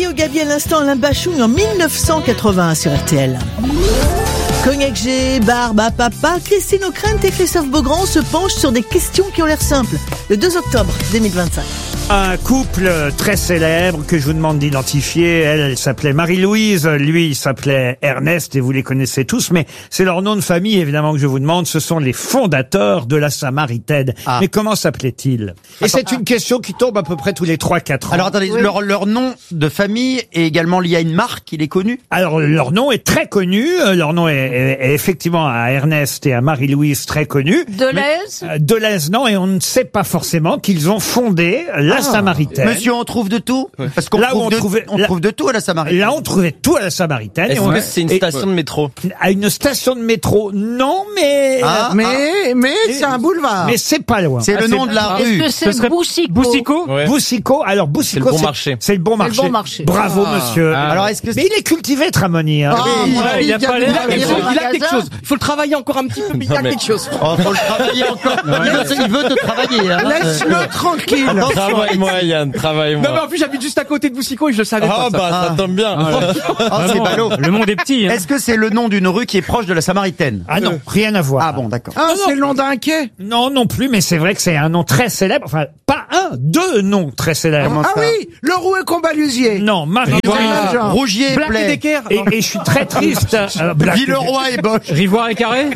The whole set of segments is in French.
Mario Gabi à l'instant, Alain Bachung en 1981 sur RTL. Cognac G, Barbe à Papa, Christine O'Krent et Christophe Beaugrand se penchent sur des questions qui ont l'air simples. Le 2 octobre 2025. Un couple très célèbre que je vous demande d'identifier. Elle s'appelait Marie-Louise, lui il s'appelait Ernest et vous les connaissez tous, mais c'est leur nom de famille évidemment que je vous demande. Ce sont les fondateurs de la Samaritaine. Mais comment s'appelait-il? Et c'est une question qui tombe à peu près tous les 3-4 ans. Alors attendez, leur nom de famille est également lié à une marque, il est connu? Alors leur nom est très connu, leur nom est effectivement à Ernest et à Marie-Louise très connu. Deleuze? Deleuze non, et on ne sait pas forcément qu'ils ont fondé la Samaritaine. Monsieur, on trouve de tout? Parce qu'on Là où trouve de tout à la Samaritaine. Là, on trouvait tout à la Samaritaine. Est-ce que c'est une station de métro? À une station de métro, non, mais... Mais c'est un boulevard. Mais c'est pas loin. C'est le nom de la rue. Est-ce que c'est Boussico? Boussico? Ouais. Boussico, alors Boussico, C'est le bon marché. C'est le bon marché. C'est le bon marché. Bravo, monsieur. Alors est-ce que Mais il est cultivé, Tramoni. Hein. Il a pas l'air. Il a quelque chose. Il faut le travailler encore un petit peu, mais il y a quelque chose. Oh, faut le travailler encore. Il veut te travailler. Hein. Laisse-le tranquille. Travaille-moi, Yann, travaille-moi. Non, mais en plus, j'habite juste à côté de Boussico et je le savais pas. Ça tombe bien. C'est ballot. Le monde est petit. Hein. Est-ce que c'est le nom d'une rue qui est proche de la Samaritaine? Ah non, rien à voir. Ah bon, d'accord. C'est le nom d'un quai. Non, non plus, mais c'est vrai que c'est un nom très célèbre. Enfin, pas un, deux noms très célèbres. Ah oui, le Roux et Combalusier. Non, Marie. Rougier et Black et Play. Decker. Et je suis très triste. Villeroy et Bosch. Rivoire et Carré.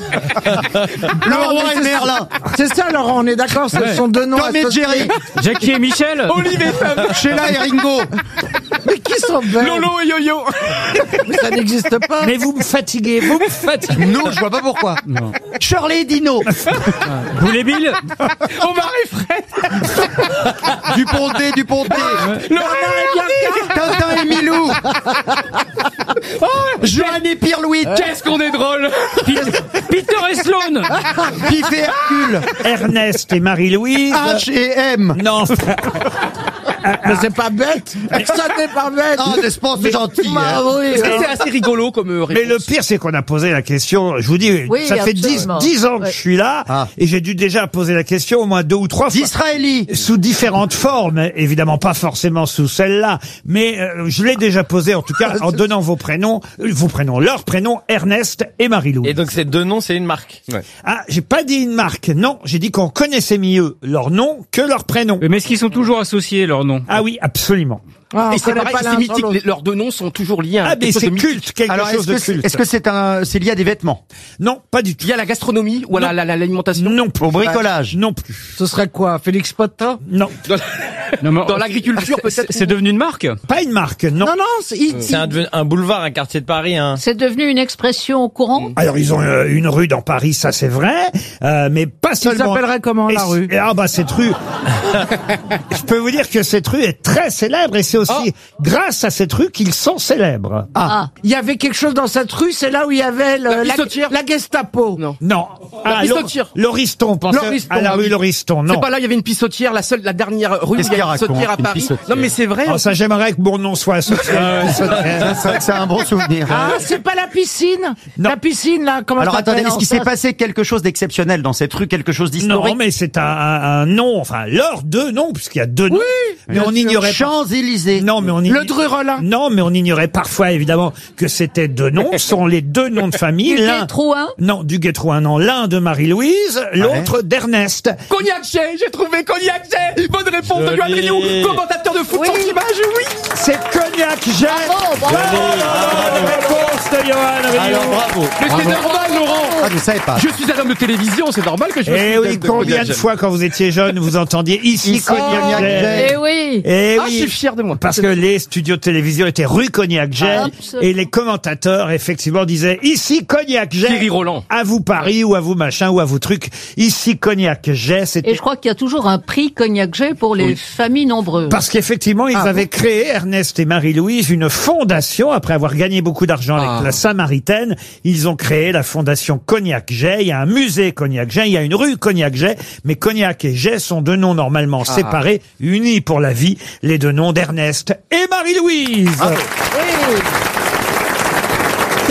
Leroy et Merlin. C'est ça, Laurent, on est d'accord, ce sont deux noms Tom et associés. Jerry. Jackie et Michel. Olive et Femme. Sheila et Ringo. Mais qui sont belles? Lolo et Yo-Yo. Mais ça n'existe pas. Mais vous me fatiguez, vous me fatiguez. Non, je vois pas pourquoi. Non. Shirley et Dino. Boulet Bill. Omar et Fred. Duponté. Bernard et Bianca. Tintin et Milou. Joanne et Pierre-Louis. Qu'est-ce qu'on est drôle. Peter et Sloan. Pif et Hercule. Ernest et Marie-Louise. H et M. Non. Mais c'est pas bête. Ça n'est pas bête. Ah, n'est-ce pas, c'est gentil. Bah oui. Est-ce que c'est assez rigolo comme réponse? Mais le pire, c'est qu'on a posé la question, je vous dis, Oui, ça fait absolument. 10 ans que je suis là, Ah. et j'ai dû déjà poser la question au moins 2 ou 3 fois. D'Israéli. Sous différentes formes, évidemment pas forcément sous celle-là, mais je l'ai déjà posé en tout cas en donnant leurs prénoms, Ernest et Marie-Louise. Et donc ces deux noms, c'est une marque. Ouais. Ah, j'ai pas dit une marque, non, j'ai dit qu'on connaissait mieux leur nom que leur prénom. Mais est-ce qu'ils sont toujours associés, leurs noms? Ah oui, absolument. Ah, on Et c'est connaît pareil, pas c'est l'un sans mythique. l'autre. Leurs deux noms sont toujours liés à Ah, mais quelque chose c'est de mythique. culte, quelque Alors, chose de culte. est-ce que c'est lié à des vêtements? Non, pas du tout. Lié à la gastronomie ou à l'alimentation? Non plus. Au bricolage? Non plus. Ce serait quoi? Félix Potin? Non. Non, mais- Dans l'agriculture, peut-être. C'est devenu une marque? Pas une marque, non. Non, C'est un boulevard, un quartier de Paris. C'est devenu une expression courante? Alors ils ont une rue dans Paris, ça c'est vrai, mais pas Il seulement. s'appellerait comment, la rue? Ah bah cette rue, je peux vous dire que cette rue est très célèbre et c'est aussi grâce à cette rue qu'ils sont célèbres. Ah. Il y avait quelque chose dans cette rue, c'est là où il y avait La pissotière. la Gestapo. Non. Non. La pissotière. Lauriston, pensez Lauriston, à la rue oui. Lauriston, non. C'est pas là, il y avait une pissotière, la dernière rue, Qu'est-ce il y a une qu'il pissotière à raconte, une Paris. pissotière? Non, mais c'est vrai. Oh, ça j'aimerais que mon nom soit associé. C'est vrai que c'est un bon souvenir. Ah, c'est pas la piscine? Non. La piscine, là, comment Alors ça s'appelle? attendez, est-ce qu'il s'est passé quelque chose d'exceptionnel dans cette rue, quelque chose Non, d'historique? mais c'est un nom, enfin leurs deux noms, puisqu'il y a deux noms. Mais on ignorait pas. Champs-Élysées. Non, mais on Le Dru-Rollin. Non, mais on ignorait parfois évidemment que c'était deux noms. Ce sont les deux noms de famille. Du L'un Guétrouin? Non, du Guétrouin, non. L'un de Marie-Louise, l'autre d'Ernest. Cognac G, j'ai trouvé Cognac G. Bonne réponse de Yoann Rioux, commentateur de foot Oui. sans image, oui. C'est Cognac G. Bravo. Bonne réponse de Yoann Rioux. Alors bravo. Mais c'est normal, Laurent. Ah, je savais pas. Je suis un homme de télévision, c'est normal que je me Eh souvienne oui, de combien Cognac de G. fois quand vous étiez jeune, vous entendiez ici Ici, Cognac Cognac G. G. Eh oui. Eh Ah, je suis oui. fier de moi. Parce que les studios de télévision étaient rue Cognac G Absolument. et les commentateurs effectivement disaient ici Cognac G. Thierry Roland. À vous Paris ou à vous machin ou à vous truc. Ici Cognac G, c'était Et je crois qu'il y a toujours un prix Cognac G pour les familles nombreuses. parce qu'effectivement, ils avaient créé, Ernest et Marie-Louise, une fondation. Après avoir gagné beaucoup d'argent avec la Samaritaine, ils ont créé la fondation Cognac G. Il y a un musée Cognac G, il y a une rue Cognac G, mais Cognac et G sont deux noms normalement séparés, unis pour la vie, les deux noms d'Ernest et Marie-Louise. Oui.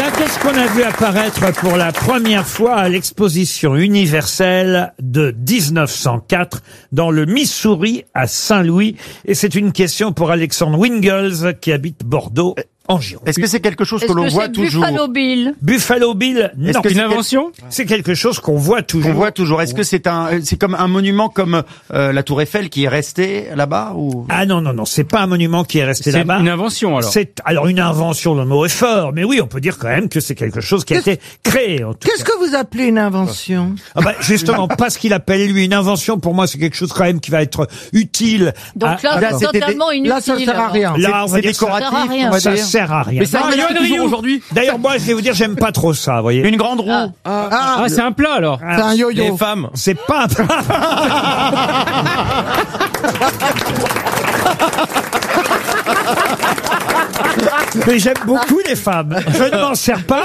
Tiens, qu'est-ce qu'on a vu apparaître pour la première fois à l'exposition universelle de 1904 dans le Missouri à Saint-Louis? Et c'est une question pour Alexandre Wingels qui habite Bordeaux. En Gironde. Est-ce que c'est quelque chose que Est-ce l'on que voit c'est toujours? Buffalo Bill? Buffalo Bill, non. Est-ce que Une c'est invention? C'est quelque chose qu'on voit toujours. qu'on voit toujours. Est-ce que c'est comme un monument comme la Tour Eiffel qui est resté là-bas ou? Ah non, c'est pas un monument qui est resté C'est là-bas. une invention alors. C'est alors une invention, le mot est fort, mais oui, on peut dire quand même que c'est quelque chose qui a été créé. En tout Qu'est-ce cas. que vous appelez une invention? Ah bah, justement, pas ce qu'il appelle lui une invention. Pour moi, c'est quelque chose quand même qui va être utile. Donc là, là, c'est c'était totalement inutile. Là, ça sert à rien. Là, on va C'est dire décoratif, ça sert à rien. on va ça dire. sert à rien. Mais ça Yoann existe toujours Ryu. aujourd'hui. D'ailleurs, moi, je vais vous dire, j'aime pas trop ça, vous voyez. Une grande roue. Ah, c'est un plat alors. C'est un yo-yo. Les femmes. C'est pas un Mais j'aime beaucoup les femmes. Je ne m'en sers pas.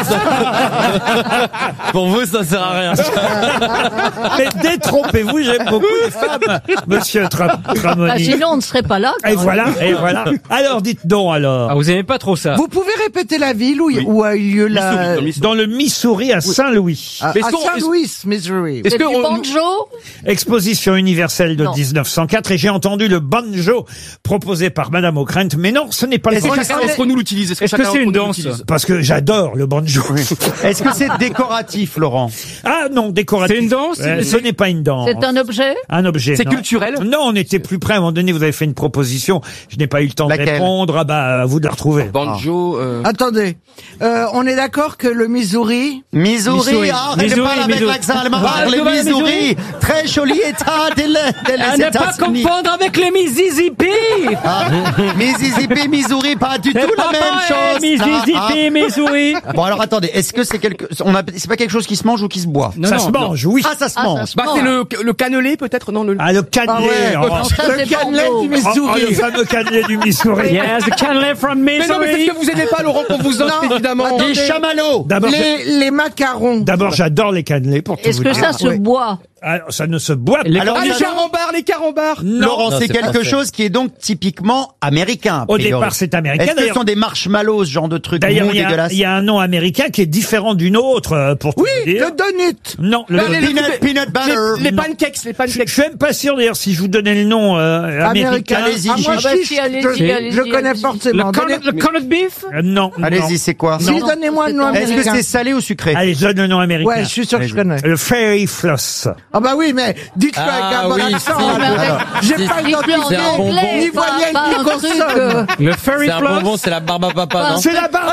Pour vous, ça sert à rien. Mais détrompez-vous, j'aime beaucoup les femmes, monsieur Ah, Tramoni. sinon, on ne serait pas là. quand Et même. voilà, et voilà. Alors, dites donc, alors. Ah, vous aimez pas trop ça. Vous pouvez répéter la ville où a eu lieu la... Dans le Missouri à Saint-Louis. À Est-ce qu'on- Saint-Louis, Missouri. Est-ce C'est que du banjo? Exposition universelle de Non. 1904 et j'ai entendu le banjo proposé par Madame O'Krent, mais non, ce n'est pas le Est-ce que banjo. chacun d'entre nous l'utilise? Est-ce que chacun c'est une d'entre nous danse? l'utilise Parce que j'adore le banjo. Est-ce que c'est décoratif, Laurent? Ah non, décoratif. C'est une danse? Ce n'est pas une danse. C'est un objet? Un objet. C'est non. culturel? Non, on était plus près. À un moment donné, vous avez fait une proposition. Je n'ai pas eu le temps de Laquelle? répondre. Ah bah, à vous de la retrouver. Banjo. Attendez, on est d'accord que le Missouri... Missouri, ah, Missouri, pas avec Missouri. l'accent allemand. Ah, Le tu vois, Missouri, très joli état de À les ne pas États-Unis. confondre avec les Mississippi. Ah, Mississippi, Missouri, pas du tout la même chose. Mississippi, Missouri. Bon alors attendez, est-ce que c'est c'est pas quelque chose qui se mange ou qui se boit? Non, Ça non, se mange, oui. Ah, ça se Ah, mange. ça se Bah, c'est mange. le cannelé, peut-être, non, le... Ah, le cannelé. Ah ouais. Oh, Ça, Le c'est cannelé banjo. du le Missouri. fameux cannelé du Missouri. Yes, the cannelé from Mais non, mais c'est Missouri. ce que vous aimez pas, Laurent, qu'on vous offre, Non, évidemment. attendez. Des chamallows. D'abord, Les macarons. d'abord, j'adore les cannelés pour tout Est-ce vous que dire. ça se boit? Ah, ça ne se boit pas. Les Alors, Ah, les ça- carambars, les carambars. Laurent, Non, c'est c'est pas quelque fait. chose qui est donc typiquement américain. a Au priori. départ, c'est américain. Est-ce que ce D'ailleurs- sont des marshmallows, ce genre de trucs D'ailleurs, mous, il dégueulasses? y a un nom américain qui est différent du nôtre, pour tout Oui, vous dire. le donut. Non, le Bah, les- Peanut butter. Les pancakes, les Je pancakes. suis même pas sûr d'ailleurs si je vous donnais le nom américain. Allez-y. Ah, moi, Ah, bah, chiche, si, allez-y, je allez-y, connais allez-y. forcément. Le corned beef. Non. Allez-y, c'est quoi? Si, donnez-moi le nom c'est Est-ce que américain. c'est salé ou sucré? Allez, je donne le nom américain. Ouais, je suis sûr que je connais. Le Fairy Floss. Ah bah oui, mais dites-le Ah, avec un bon oui, accent. si. alors. J'ai pas Dites-le identifié en C'est un bonbon. anglais, ni pas voyelle un ni truc, consonne. Le fairy C'est un floss. bonbon, c'est la barbe à papa, non? C'est la barbe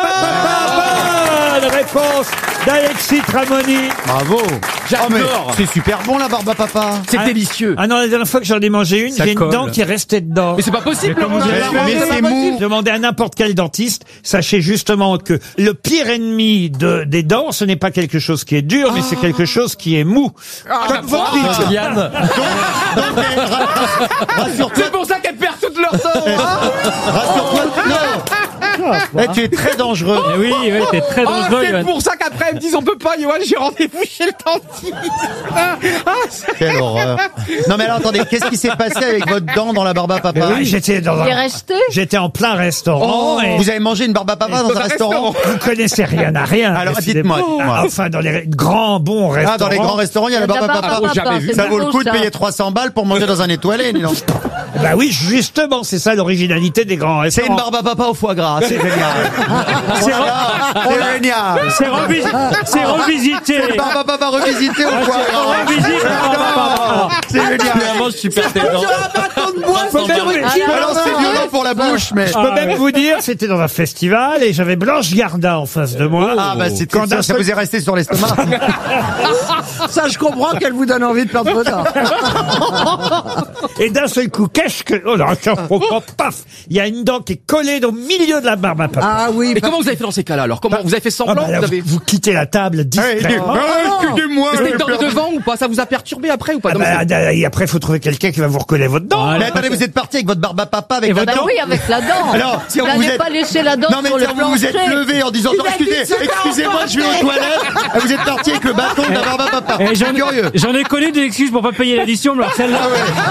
à papa. Bonne réponse d'Alexis Tramoni. Bravo. J'adore. Oh, mais c'est super bon la barbe à papa. C'est Ah, délicieux. Ah non, la dernière fois que j'en ai mangé une, Ça j'ai une colle. dent qui est restée dedans. Mais c'est pas possible, Laurent. Mais c'est mou. Demandez à n'importe quel dentiste. Sachez justement que le pire ennemi des dents, ce n'est pas quelque chose qui est dur, mais c'est quelque chose qui est mou. Comme votre bite. Yann. Rassure-toi, C'est pour ça qu'elles perdent toutes leurs dents. rassure-toi. Non. Eh, tu es très dangereux. Eh oui, oui, t'es très Oh, dangereux, c'est Yoann. pour ça qu'après elles me disent on peut pas, Yoann, j'ai rendez-vous chez le dentiste. Quelle horreur. Non mais alors attendez, qu'est-ce qui s'est passé avec votre dent dans la barbe à papa? Oui, j'étais dans Il est un, resté? j'étais en plein restaurant et Vous avez mangé une barbe à papa dans un restaurant? vous connaissez rien à rien. Alors, décidément. dites-moi. Ah, enfin, dans les grands bons restaurants. Ah, dans les grands restaurants, il y a la barbe à papa. jamais vu. Ça vaut le coup de payer 300 balles pour manger dans un étoilé, dis donc. Bah oui, justement, c'est ça l'originalité des grands C'est restaurants. une barbe à papa au foie gras, c'est génial. C'est génial. C'est revisité. C'est une barbe à papa revisitée au foie gras. Revisité. C'est génial. Vraiment super tes dents. bâton de bois, Je peux même- Alors c'est violent pour la bouche, mais... je peux même vous dire, c'était dans un festival et j'avais Blanche Gardin en face de moi. Ah bah c'est Quand d'un ça seul- vous est resté sur l'estomac. ça je comprends qu'elle vous donne envie de perdre vos dents. Et d'un seul coup, qu'est-ce que... Oh là, paf. Il y a une dent qui est collée au milieu de la barbe à papa. Ah oui, Et comment vous avez fait dans ces cas-là alors? Comment vous avez fait Ah semblant? bah là, Vous avez... vous quittez la table discrètement. Excusez-moi. C'était dans le devant ou pas? Ça vous a perturbé après ou pas? Ah Non, mais bah, et après, il faut trouver quelqu'un qui va vous recoller votre dent. Ah, Mais attendez, vous êtes parti avec votre barbe à papa, avec la Bah dent. oui, avec la dent. Alors, si vous vous n'allez êtes- pas laisser la dent Non mais sur le si vous vous êtes plancher. levé en disant, non, excusez-moi, je vais aux toilettes. Vous êtes parti avec le bâton de la barbe à papa. Et C'est curieux. J'en ai connu des excuses pour pas payer l'addition, mais alors celle-là.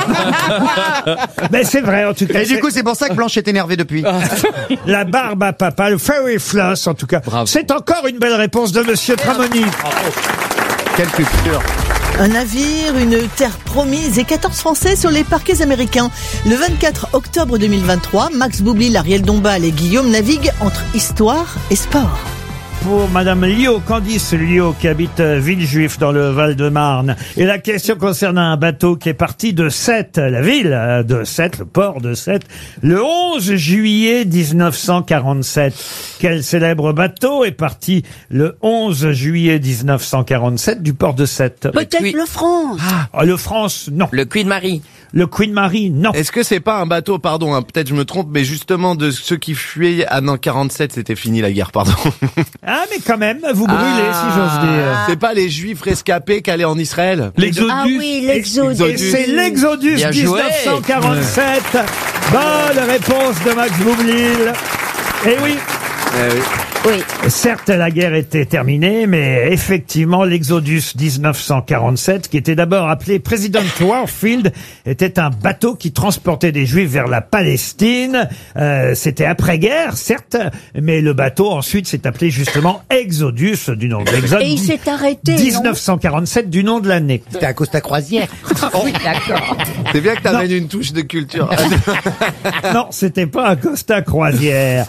Mais c'est vrai, en tout cas. Et du coup, c'est pour ça que Blanche est énervée depuis. La barbe à papa, le fairy floss, en tout cas. Bravo. C'est encore une belle réponse de Monsieur Tramoni. Quelle culture. Un navire, une terre promise et 14 Français sur les parquets américains. Le 24 octobre 2023, Max Boublil, Ariel Dombal et Guillaume naviguent entre histoire et sport. Pour Madame Lio, Candice Lio, qui habite Villejuif dans le Val-de-Marne. Et la question concerne un bateau qui est parti de Sète, la ville de Sète, le port de Sète, le 11 juillet 1947. Quel célèbre bateau est parti le 11 juillet 1947 du port de Sète? Peut-être le France. Ah, le France, non. Le Queen Mary. Le Queen Mary, non. Est-ce que c'est pas un bateau, pardon, hein, peut-être je me trompe, mais justement de ceux qui fuyaient, ah non, 47, c'était fini la guerre, pardon. Ah, mais quand même, vous brûlez, si j'ose dire. C'est pas les juifs rescapés qui allaient en Israël? L'exodus. Ah oui, l'exode. Et c'est l'Exodus Bien joué. 1947. Bonne réponse de Max Boublil. Et oui. Oui. Certes, la guerre était terminée, mais effectivement, l'Exodus 1947, qui était d'abord appelé President Warfield, était un bateau qui transportait des Juifs vers la Palestine. C'était après-guerre, certes, mais le bateau ensuite s'est appelé justement Exodus, du nom de l'Exode. Et il s'est arrêté, 1947, du nom de l'année. C'était à Costa Croisière. Oui, d'accord. C'est bien que t'amènes une touche de culture. Non, c'était pas un Costa Croisière.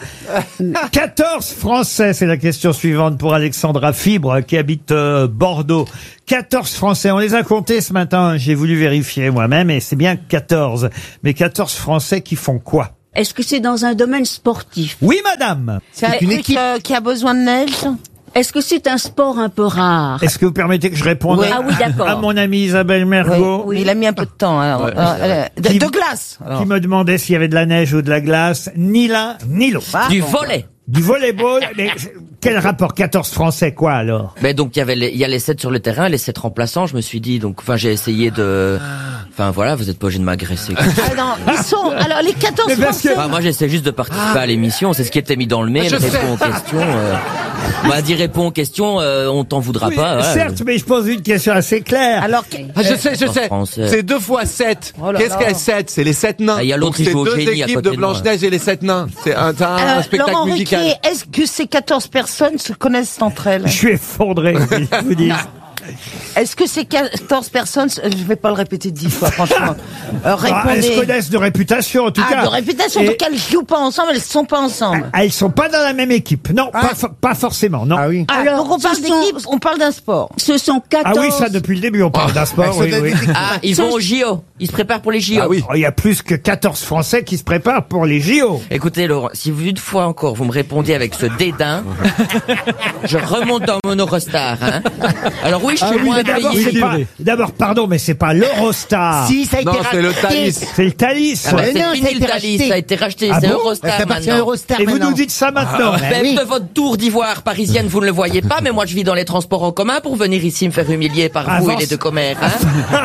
14 Français, c'est la question suivante pour Alexandra Fibre, qui habite Bordeaux. 14 Français, on les a comptés ce matin, j'ai voulu vérifier moi-même, et c'est bien 14. Mais 14 Français qui font quoi? Est-ce que c'est dans un domaine sportif? Oui, madame. C'est une équipe qui a besoin de neige. Est-ce que c'est un sport un peu rare? Est-ce que vous permettez que je réponde Oui. à, Ah oui, d'accord. à mon amie Isabelle Mergo, Oui, il a mis un peu de temps. Alors, de glace. qui me demandait s'il y avait de la neige ou de la glace? Ni l'un, ni l'autre. Du volley. Du volleyball, mais quel rapport? 14 Français, quoi, alors? Ben donc il y a les 7 sur le terrain, les 7 remplaçants. Je me suis dit donc, enfin j'ai essayé de, enfin voilà, vous êtes pas obligé de m'agresser. Ah non, ils sont. Alors les 14 Mais parce que- Français. Enfin, moi j'essaie juste de participer à l'émission, c'est ce qui était mis dans le mail. Je sais. Réponds aux questions. On m'a dit réponds aux questions, on t'en voudra Oui, pas. voilà. certes, mais je pose une question assez claire. Alors Ah, je sais. Français. C'est 2 fois 7. Oh là Qu'est-ce là. qu'est 7? C'est les 7 nains. Ah, il y a l'autre Donc, qui joue au c'est 2 génie à équipes côté de de moi. Blanche-Neige et les 7 nains. C'est un spectacle Laurent musical. Ruquier, est-ce que ces 14 personnes se connaissent entre elles? Je suis effondré, je vous dis. Est-ce que ces 14 personnes, je vais pas le répéter 10 fois, franchement. Ah, elles se Répondez. connaissent de réputation, en tout cas. Ah, de réputation, Et donc elles jouent pas ensemble, elles sont pas ensemble. elles sont pas dans la même équipe. Non, pas forcément, non. Ah oui. Alors, donc on parle ce sont- d'équipe, on parle d'un sport. Ce sont 14. Ah oui, ça, depuis le début, on parle d'un sport, oui, oui. Ah, ils vont au JO. Ils se préparent pour les JO. Ah oui. Oh, il y a plus que 14 Français qui se préparent pour les JO. Écoutez Laurent, si vous une fois encore vous me répondez avec ce dédain, je remonte dans mon Eurostar. Hein. Alors oui, je suis moins mais d'abord, payé. c'est pas, d'abord, pardon, mais c'est pas l'Eurostar. Si, ça a été Non, c'est le racheté. Thalys. C'est le Thalys. Ah bah, Mais c'est non, ça a fini été le Thalys, racheté. ça a été racheté, Ah c'est bon Eurostar Ça appartient à maintenant. Eurostar Et vous maintenant. nous dites ça maintenant. Même oui. de votre tour d'ivoire parisienne, vous ne le voyez pas, mais moi je vis dans les transports en commun pour venir ici me faire humilier par vous Avance. et les deux commères. Hein.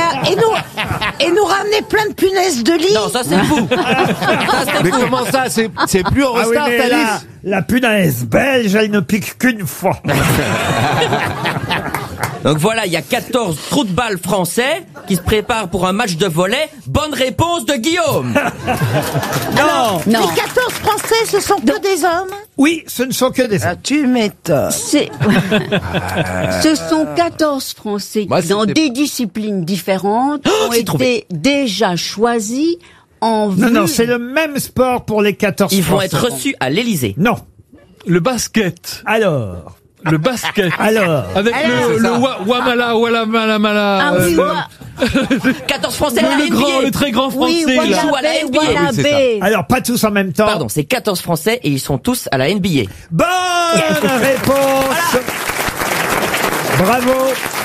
Et nous ramener plein de punaises de lit. Non, ça c'est vous. Ça, c'est Mais vous. comment ça? C'est plus Ah oui, Eurostar, mais Thalys? la punaise belge, elle ne pique qu'une fois. Donc voilà, il y a 14 trous de balles français qui se préparent pour un match de volley. Bonne réponse de Guillaume. Non. Les 14 Français, ce sont que des hommes. Oui, ce ne sont que des... Ah, tu m'étonnes. Ce sont 14 Français Moi, qui, dans c'était- des disciplines différentes, ont j'ai été trouvé. déjà choisis en vue. Non, c'est le même sport pour les 14 Ils vont Français. être reçus à l'Élysée. Non. Le basket. Alors. Le basket. Alors. Avec le Wamala, Walamala, Mala. Ah oui, 14 Français à la le grand, NBA. le très grand oui, français, là. joue à la Wallabé, NBA. Oui, c'est Wallabé. Alors, pas tous en même temps. Pardon, c'est 14 Français et ils sont tous à la NBA. Bonne réponse. Bravo.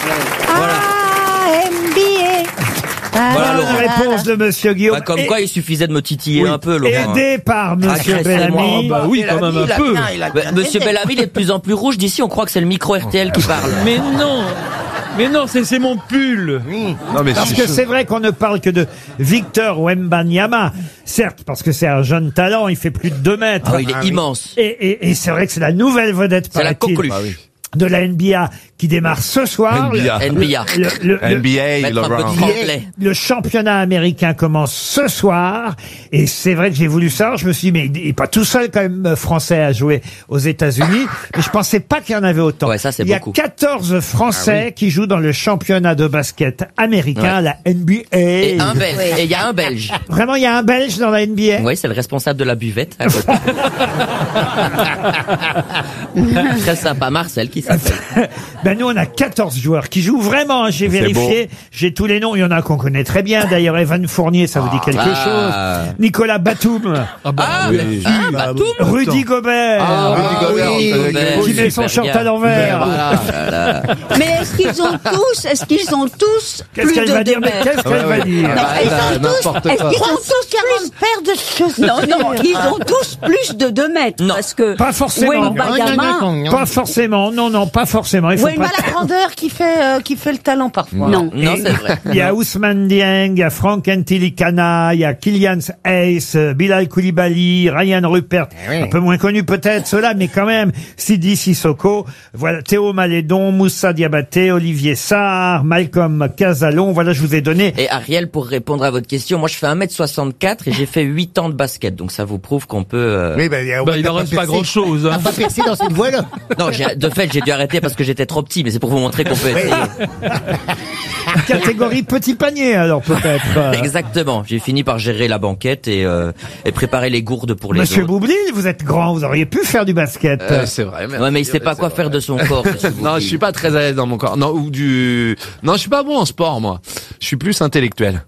Ah, NBA. Voilà, Bonne Laurent. réponse de Monsieur Guillaume. Bah, comme Et- quoi, il suffisait de me titiller oui, un peu, Laurent. aidé par Monsieur Agressez-moi. Bellamy. Bah oui, quand même un peu. Monsieur Bellamy, il est de plus en plus rouge d'ici, on croit que c'est le micro RTL qui parle. Mais non. Mais non, c'est mon pull. Non, mais Parce que c'est vrai qu'on ne parle que de Victor Wembanyama. Certes, parce que c'est un jeune talent, il fait plus de 2 mètres. Ah, il est immense. Et c'est vrai que c'est la nouvelle vedette, C'est la paraît-il, coqueluche. de la NBA qui démarre ce soir. NBA. NBA. NBA, Mettre un peu de Laurent. franglais. Le championnat américain commence ce soir et c'est vrai que j'ai voulu savoir. Je me suis dit, mais il n'est pas tout seul quand même français à jouer aux États-Unis. Mais je pensais pas qu'il y en avait autant. Ouais, ça, c'est il y a beaucoup. 14 Français qui jouent dans le championnat de basket américain, la NBA. Et un Belge. Et il y a un Belge. Vraiment, il y a un Belge dans la NBA. Oui, c'est le responsable de la buvette. À côté. Très sympa, Marcel qui s'appelle. Ben nous, on a 14 joueurs qui jouent vraiment. Hein, j'ai vérifié, j'ai tous les noms. Il y en a qu'on connaît très bien. D'ailleurs, Evan Fournier, ça vous dit quelque chose. Nicolas Batum, Batum. Rudy Gobert, Rudy Gobert, qui met son short à l'envers. Mais est-ce qu'ils ont tous Qu'est-ce plus qu'elle de va dire? 2 Mais mètres? qu'est-ce qu'elle va dire? Est-ce qu'ils ont tous 40 paires de chaussures? Non, ils ont tous plus de 2 mètres. Non. Parce que Pas forcément. Wembanyama, Pas forcément. Non, pas forcément. Il faut Pas la grandeur qui fait le talent parfois. non. Non, c'est vrai. Il y a Ousmane Dieng, il y a Frank Ntilikana, il y a Kylian Hayes, Bilal Koulibaly, Ryan Rupert, un peu moins connu peut-être ceux-là, mais quand même, Sidi Sissoko, voilà, Théo Malédon, Moussa Diabaté, Olivier Sarr, Malcolm Casalon, voilà, je vous ai donné. Et Ariel, pour répondre à votre question, moi je fais 1m64 et j'ai fait 8 ans de basket, donc ça vous prouve qu'on peut... Il en reste pas grand-chose. Hein. Pas percé dans cette voie-là. Non, de fait, j'ai dû arrêter parce que j'étais trop petit, mais c'est pour vous montrer qu'on peut essayer. Catégorie petit panier, alors peut-être. Exactement. J'ai fini par gérer la banquette et préparer les gourdes pour les Monsieur autres. Boublil, vous êtes grand, vous auriez pu faire du basket. C'est vrai. Ouais, mais il sait pas quoi faire de son corps. monsieur Non, Boublil. je suis pas très à l'aise dans mon corps. Non, Non, je suis pas bon en sport, moi. Je suis plus intellectuel.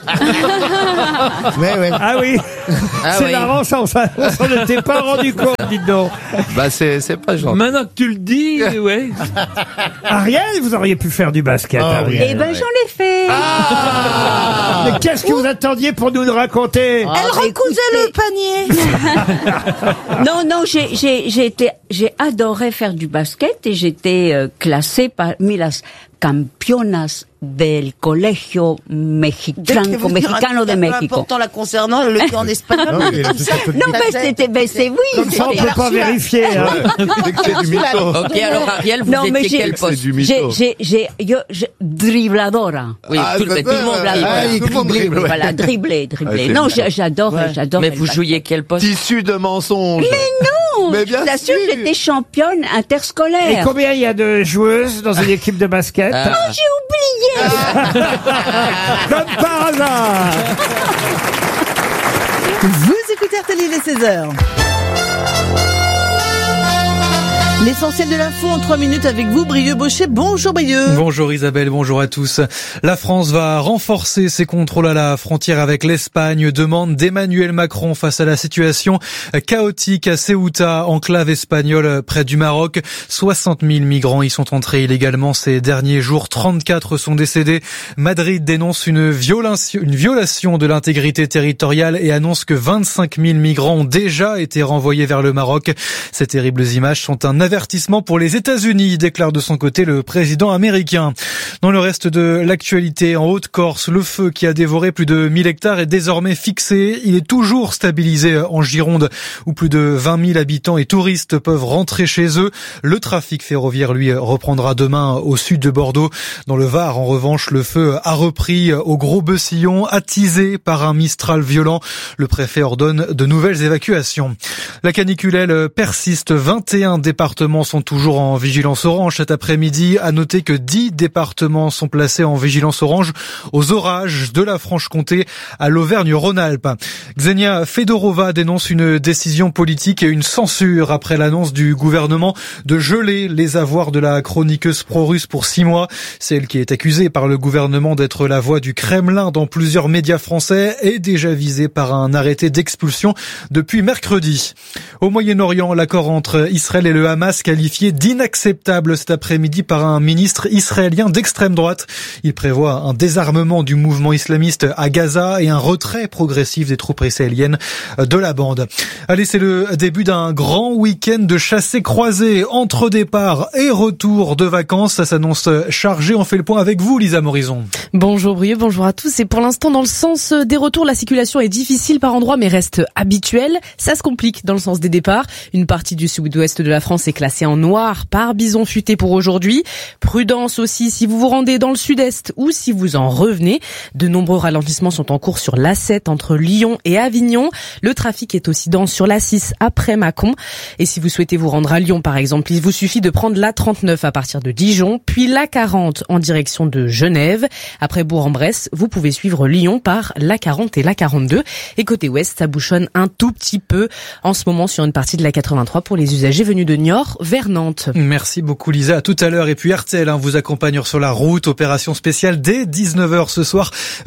Ouais. Ah oui, Ah c'est oui. marrant, ça, on s'en était pas rendu compte, dites donc. Bah, c'est pas gentil. Maintenant que tu le dis, ouais. Ariel, vous auriez pu faire du basket, Ariel. Eh ben, j'en ai fait. Mais qu'est-ce que vous attendiez pour nous le raconter? Elle recousait le panier. Non, j'ai adoré faire du basket et j'étais classée parmi las campeonas del Colegio Mexicano de México. Important la concernant, le dit en espagnol. Non, mais c'est oui. Comme ça, on c'était- peut pas vérifier. Hein. C'est du mytho. Ok, alors Ariel, vous Non, mais étiez quel C'est poste? du mytho. j'ai dribladora. Oui, tout le monde l'a. Tout le monde dribble, ouais. Voilà, dribbler. Ouais, Non, c'est j'adore. Mais vous jouiez quel poste? Tissu de mensonges. Non, Mais je bien t'assure, sûr. j'étais championne Et interscolaire. combien il y a de joueuses dans une équipe de basket? Ah. J'ai oublié. Comme par hasard. Vous écoutez RTL, il est 16h. L'essentiel de l'info en 3 minutes avec vous, Brieux Baucher. Bonjour Brieux. Bonjour Isabelle, bonjour à tous. La France va renforcer ses contrôles à la frontière avec l'Espagne, demande d'Emmanuel Macron face à la situation chaotique à Ceuta, enclave espagnole près du Maroc. 60 000 migrants y sont entrés illégalement ces derniers jours, 34 sont décédés. Madrid dénonce une violation de l'intégrité territoriale et annonce que 25 000 migrants ont déjà été renvoyés vers le Maroc. Ces terribles images sont un avertissement pour les États-Unis, déclare de son côté le président américain. Dans le reste de l'actualité, en Haute-Corse, le feu qui a dévoré plus de 1000 hectares est désormais fixé. Il est toujours stabilisé en Gironde, où plus de 20 000 habitants et touristes peuvent rentrer chez eux. Le trafic ferroviaire, lui, reprendra demain au sud de Bordeaux. Dans le Var, en revanche, le feu a repris au Gros-Bessillon, attisé par un Mistral violent. Le préfet ordonne de nouvelles évacuations. La canicule, elle, persiste. 21 départements sont toujours en vigilance orange cet après-midi. À noter que 10 départements sont placés en vigilance orange aux orages de la Franche-Comté à l'Auvergne-Rhône-Alpes. Xenia Fedorova dénonce une décision politique et une censure après l'annonce du gouvernement de geler les avoirs de la chroniqueuse pro-russe pour 6 mois. C'est elle qui est accusée par le gouvernement d'être la voix du Kremlin dans plusieurs médias français et déjà visée par un arrêté d'expulsion depuis mercredi. Au Moyen-Orient, l'accord entre Israël et le Hamas Hamas qualifié d'inacceptable cet après-midi par un ministre israélien d'extrême droite. Il prévoit un désarmement du mouvement islamiste à Gaza et un retrait progressif des troupes israéliennes de la bande. Allez, c'est le début d'un grand week-end de chassés-croisés entre départ et retour de vacances. Ça s'annonce chargé. On fait le point avec vous, Lisa Morison. Bonjour Brieux, bonjour à tous. Et pour l'instant, dans le sens des retours, la circulation est difficile par endroits mais reste habituelle. Ça se complique dans le sens des départs. Une partie du sud-ouest de la France est classée en noir par bison futé pour aujourd'hui. Prudence aussi si vous vous rendez dans le sud-est ou si vous en revenez. De nombreux ralentissements sont en cours sur l'A7 entre Lyon et Avignon. Le trafic est aussi dense sur l'A6 après Mâcon. Et si vous souhaitez vous rendre à Lyon par exemple, il vous suffit de prendre l'A39 à partir de Dijon, puis l'A40 en direction de Genève. Après Bourg-en-Bresse, vous pouvez suivre Lyon par l'A40 et l'A42. Et côté ouest, ça bouchonne un tout petit peu en ce moment sur une partie de l'A83 pour les usagers venus de Niort vers Nantes. Merci beaucoup Lisa, à tout à l'heure. Et puis RTL vous accompagne sur la route, opération spéciale dès 19h ce soir.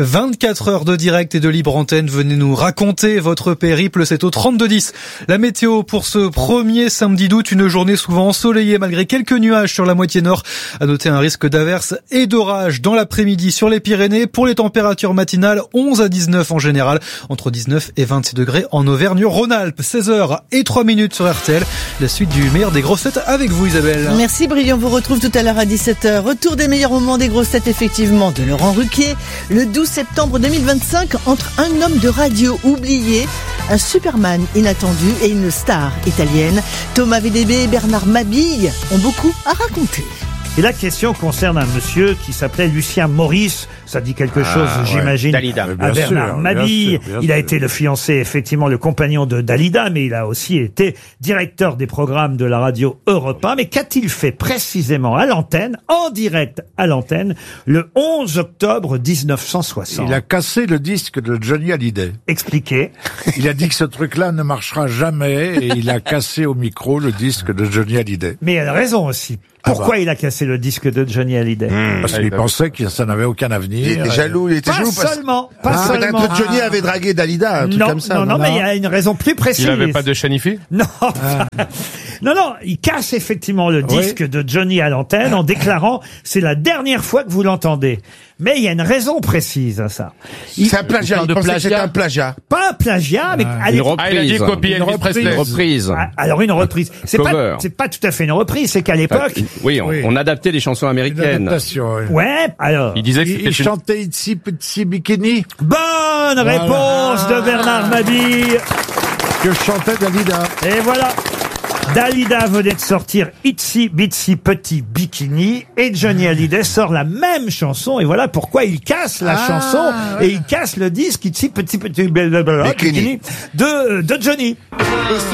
24 heures de direct et de libre antenne. Venez nous raconter votre périple, c'est au 3210. La météo pour ce premier samedi d'août, une journée souvent ensoleillée malgré quelques nuages sur la moitié nord. À noter un risque d'averse et d'orage dans l'après-midi sur les Pyrénées. Pour les températures matinales, 11 à 19 en général, entre 19 et 26 degrés en Auvergne-Rhône-Alpes. 16h03 sur RTL. La suite du meilleur des grosses têtes avec vous, Isabelle. Merci Brillant, vous retrouve tout à l'heure à 17h. Retour des meilleurs moments des grosses têtes, effectivement, de Laurent Ruquier. Le 12 septembre 2025, entre un homme de radio oublié, un Superman inattendu et une star italienne, Thomas VDB et Bernard Mabille ont beaucoup à raconter. Et la question concerne un monsieur qui s'appelait Lucien Maurice. Ça dit quelque chose, j'imagine, Dalida. à Bernard Mabille. Il a été le fiancé, effectivement, le compagnon de Dalida, mais il a aussi été directeur des programmes de la radio Europe 1. Mais qu'a-t-il fait précisément à l'antenne, en direct à l'antenne, le 11 octobre 1960 Il a cassé le disque de Johnny Hallyday. Expliquez. Il a dit que ce truc-là ne marchera jamais et il a cassé au micro le disque de Johnny Hallyday. Mais il a raison aussi. Pourquoi il a cassé le disque de Johnny Hallyday? Parce qu'il pensait que ça n'avait aucun avenir. Il était jaloux, Pas seulement. Peut-être Johnny avait dragué Dalida, un truc comme ça. Non, mais il y a une raison plus précise. Il n'avait pas de chanifi? Non. Non, il casse effectivement le disque de Johnny à l'antenne en déclarant « c'est la dernière fois que vous l'entendez ». Mais il y a une raison précise à ça. C'est un plagiat, il pensait que c'était un plagiat. Pas un plagiat, mais une reprise. Il a dit copier Elvis Presley. Une reprise. Alors une reprise. C'est pas tout à fait une reprise, c'est qu'à l'époque... Oui, on adaptait des chansons américaines. Ouais, alors... Il disait que il chantait Itsy Petit Bikini. Bonne réponse de Bernard Mabille. Que chantait Dalida. Et voilà. Dalida venait de sortir Itsy Bitsy Petit Bikini et Johnny Hallyday sort la même chanson et voilà pourquoi il casse la chanson et il casse le disque Itsy Petit Bikini de Johnny.